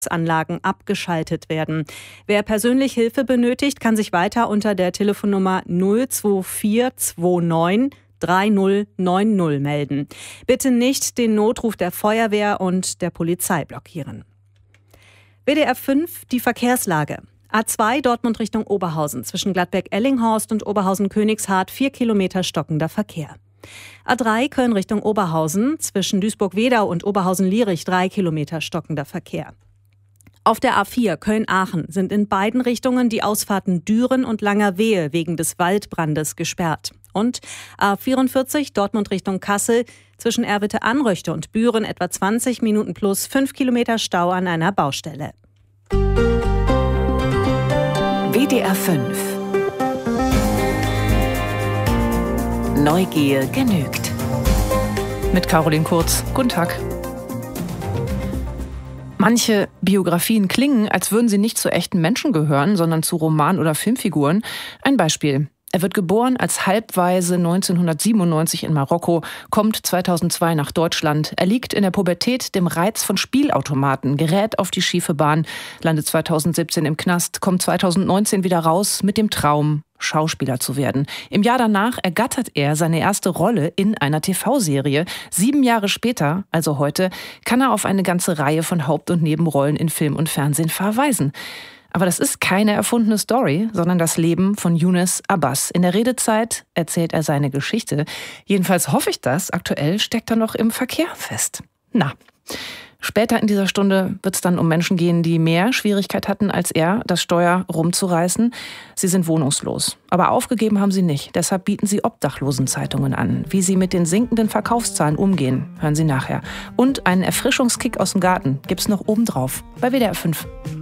Anlagen abgeschaltet werden. Wer persönlich Hilfe benötigt, kann sich weiter unter der Telefonnummer 02429 3090 melden. Bitte nicht den Notruf der Feuerwehr und der Polizei blockieren. WDR 5, die Verkehrslage. A2 Dortmund Richtung Oberhausen zwischen Gladbeck-Ellinghorst und Oberhausen-Königshardt 4 Kilometer stockender Verkehr. A3 Köln Richtung Oberhausen zwischen Duisburg-Wedau und Oberhausen-Lierich 3 Kilometer stockender Verkehr. Auf der A4 Köln-Aachen sind in beiden Richtungen die Ausfahrten Düren und Langerwehe wegen des Waldbrandes gesperrt. Und A44 Dortmund Richtung Kassel zwischen Erwitte-Anröchte und Büren etwa 20 Minuten plus 5 Kilometer Stau an einer Baustelle. WDR 5 Neugier genügt. Mit Caroline Kurz. Guten Tag. Manche Biografien klingen, als würden sie nicht zu echten Menschen gehören, sondern zu Roman- oder Filmfiguren. Ein Beispiel. Er wird geboren als Halbwaise 1997 in Marokko, kommt 2002 nach Deutschland. Er liegt in der Pubertät dem Reiz von Spielautomaten, gerät auf die schiefe Bahn, landet 2017 im Knast, kommt 2019 wieder raus mit dem Traum, Schauspieler zu werden. Im Jahr danach ergattert er seine erste Rolle in einer TV-Serie. 7 Jahre später, also heute, kann er auf eine ganze Reihe von Haupt- und Nebenrollen in Film und Fernsehen verweisen. Aber das ist keine erfundene Story, sondern das Leben von Younes Abbas. In der Redezeit erzählt er seine Geschichte. Jedenfalls hoffe ich das. Aktuell steckt er noch im Verkehr fest. Später in dieser Stunde wird es dann um Menschen gehen, die mehr Schwierigkeit hatten als er, das Steuer rumzureißen. Sie sind wohnungslos. Aber aufgegeben haben sie nicht. Deshalb bieten sie Obdachlosenzeitungen an. Wie sie mit den sinkenden Verkaufszahlen umgehen, hören Sie nachher. Und einen Erfrischungskick aus dem Garten gibt's noch obendrauf bei WDR 5.